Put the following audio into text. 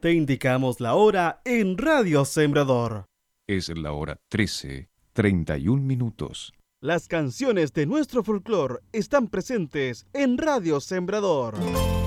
Te indicamos la hora en Radio Sembrador. Es la hora 13:31. Las canciones de nuestro folclore están presentes en Radio Sembrador.